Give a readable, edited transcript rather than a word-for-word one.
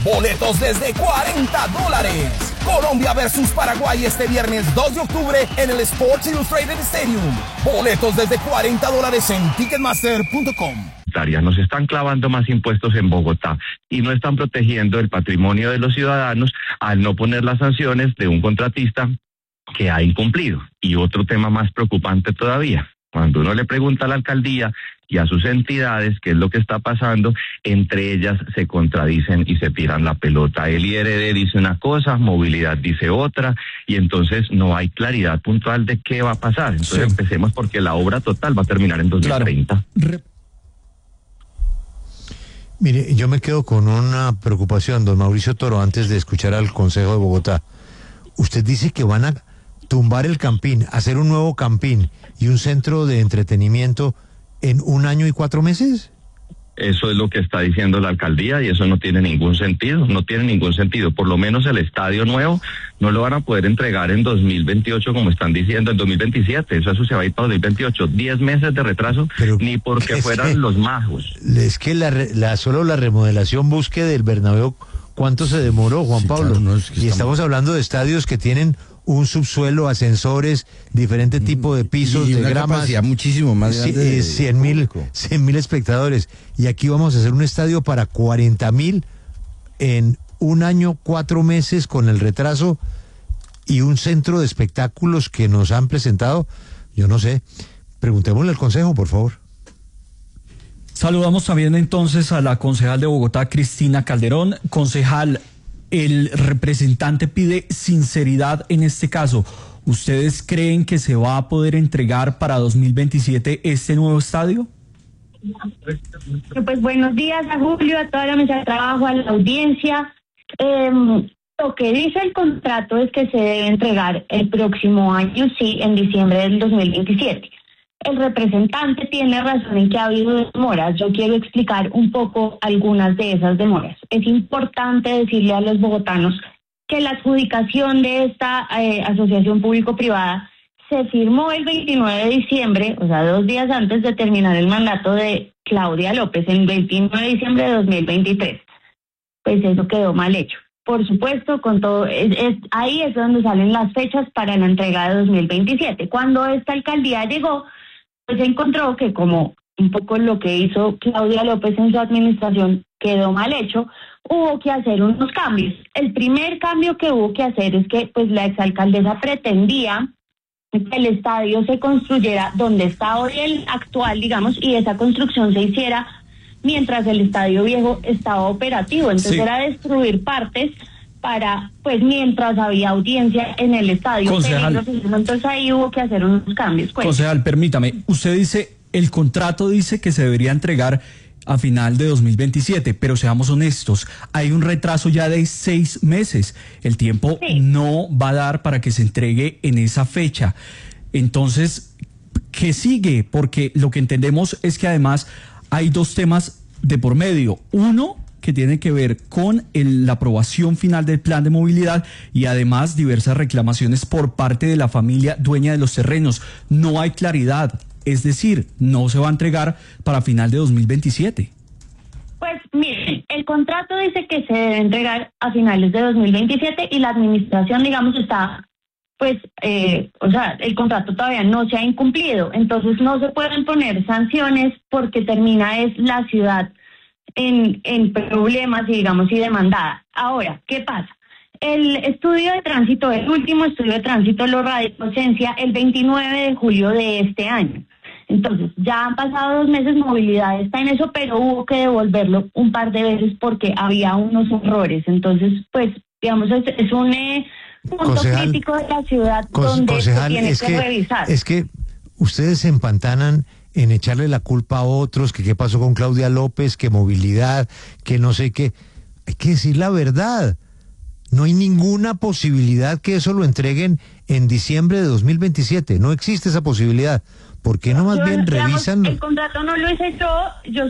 Boletos desde $40. Colombia versus Paraguay este viernes 2 de octubre en el Sports Illustrated Stadium. Boletos desde $40 en Ticketmaster.com. Nos están clavando más impuestos en Bogotá y no están protegiendo el patrimonio de los ciudadanos al no poner las sanciones de un contratista que ha incumplido. Y otro tema más preocupante todavía, cuando uno le pregunta a la alcaldía y a sus entidades qué es lo que está pasando, entre ellas se contradicen y se tiran la pelota. El IRD dice una cosa, Movilidad dice otra, y entonces no hay claridad puntual de qué va a pasar. Entonces empecemos porque la obra total va a terminar en 2030. Claro. Mire, yo me quedo con una preocupación, don Mauricio Toro, antes de escuchar al Consejo de Bogotá. Usted dice que van a tumbar el Campín, hacer un nuevo Campín y un centro de entretenimiento en 1 año y 4 meses. Eso es lo que está diciendo la alcaldía y eso no tiene ningún sentido, Por lo menos el estadio nuevo no lo van a poder entregar en 2028 como están diciendo, en 2027, eso se va a ir para 2028, 10 meses de retraso, pero ni porque fueran los majos. Es que solo la remodelación búsqueda del Bernabéu, ¿cuánto se demoró, Juan Pablo? Claro, y estamos hablando de estadios que tienen un subsuelo, ascensores, diferente tipo de pisos, y de una gramas, capacidad muchísimo más grande. 100.000 espectadores. Y aquí vamos a hacer un estadio para 40.000 en 1 año, 4 meses con el retraso y un centro de espectáculos que nos han presentado. Yo no sé. Preguntémosle al Consejo, por favor. Saludamos también entonces a la concejal de Bogotá, Cristina Calderón. Concejal, el representante pide sinceridad en este caso. ¿Ustedes creen que se va a poder entregar para 2027 este nuevo estadio? Pues buenos días a Julio, a toda la mesa de trabajo, a la audiencia. Lo que dice el contrato es que se debe entregar el próximo año, sí, en diciembre del 2027. El representante tiene razón en que ha habido demoras. Yo quiero explicar un poco algunas de esas demoras. Es importante decirle a los bogotanos que la adjudicación de esta asociación público-privada se firmó el 29 de diciembre, o sea, 2 días antes de terminar el mandato de Claudia López, el 29 de diciembre de 2023. Pues eso quedó mal hecho. Por supuesto, con todo, ahí es donde salen las fechas para la entrega de 2027. Cuando esta alcaldía llegó, pues se encontró que como un poco lo que hizo Claudia López en su administración quedó mal hecho, hubo que hacer unos cambios. El primer cambio que hubo que hacer es que pues la exalcaldesa pretendía que el estadio se construyera donde está hoy el actual, digamos, y esa construcción se hiciera mientras el estadio viejo estaba operativo. Entonces era destruir partes para, pues, mientras había audiencia en el estadio. Concejal, entonces ahí hubo que hacer unos cambios. Pues. Concejal, permítame, usted dice, el contrato dice que se debería entregar a final de 2027, pero seamos honestos, hay un retraso ya de 6 meses. El tiempo no va a dar para que se entregue en esa fecha. Entonces, ¿qué sigue? Porque lo que entendemos es que además hay 2 temas de por medio. Uno, que tiene que ver con la aprobación final del plan de movilidad y además diversas reclamaciones por parte de la familia dueña de los terrenos. No hay claridad, es decir, no se va a entregar para final de 2027. Pues miren, el contrato dice que se debe entregar a finales de 2027 y la administración, digamos, está, pues, o sea, el contrato todavía no se ha incumplido, entonces no se pueden poner sanciones porque termina es la ciudad en problemas y digamos y demandada. Ahora, ¿qué pasa? El estudio de tránsito, el último estudio de tránsito lo radicó Cencia el 29 de julio de este año. Entonces, ya han pasado 2 meses, movilidad está en eso, pero hubo que devolverlo un par de veces porque había unos errores. Entonces, pues, digamos, es un punto crítico de la ciudad donde se tiene que revisar. Es que ustedes se empantanan en echarle la culpa a otros, que qué pasó con Claudia López, que movilidad, que no sé qué. Hay que decir la verdad. No hay ninguna posibilidad que eso lo entreguen en diciembre de 2027. No existe esa posibilidad. ¿Por qué no más bien revisan? El contrato no lo hice yo